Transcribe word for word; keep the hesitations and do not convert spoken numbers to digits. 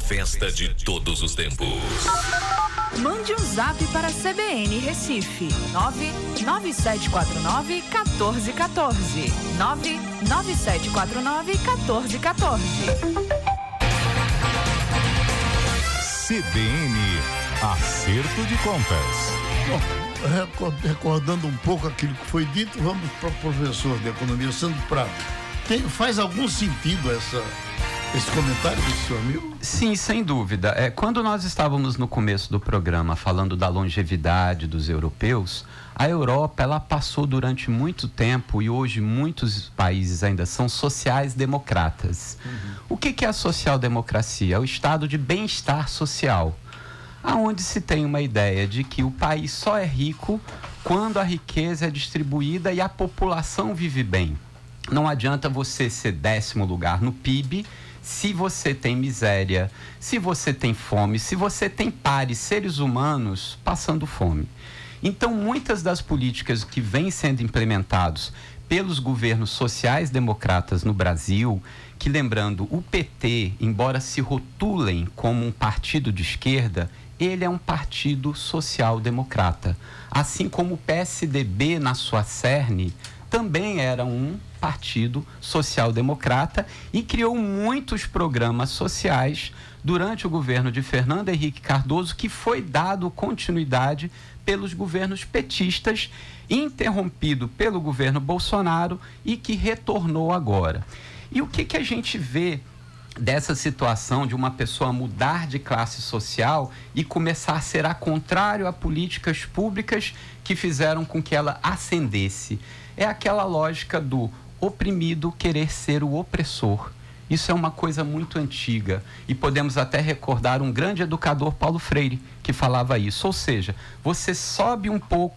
festa de todos os tempos. Mande um zap para a C B N Recife, nove nove sete quatro nove, um quatro um quatro. nove nove sete quatro nove, um quatro um quatro. C B N Acerto de Contas. Bom, recordando um pouco aquilo que foi dito, vamos para o professor de economia, Sandro Prado. Tem, faz algum sentido essa, esse comentário do seu amigo? Sim, sem dúvida. É, quando nós estávamos no começo do programa falando da longevidade dos europeus, a Europa ela passou durante muito tempo, e hoje muitos países ainda são sociais-democratas. Uhum. O que, que é a social-democracia? É o estado de bem-estar social, aonde se tem uma ideia de que o país só é rico quando a riqueza é distribuída e a população vive bem. Não adianta você ser décimo lugar no P I B se você tem miséria, se você tem fome, se você tem pares, seres humanos, passando fome. Então, muitas das políticas que vêm sendo implementadas pelos governos sociais-democratas no Brasil, que, lembrando, o P T, embora se rotulem como um partido de esquerda, ele é um partido social-democrata. Assim como o P S D B, na sua cerne, também era um partido social-democrata e criou muitos programas sociais durante o governo de Fernando Henrique Cardoso, que foi dado continuidade pelos governos petistas, interrompido pelo governo Bolsonaro e que retornou agora. E o que, que a gente vê dessa situação de uma pessoa mudar de classe social e começar a ser a contrário a políticas públicas que fizeram com que ela ascendesse? É aquela lógica do oprimido querer ser o opressor. Isso é uma coisa muito antiga e podemos até recordar um grande educador, Paulo Freire, que falava isso. Ou seja, você sobe um pouco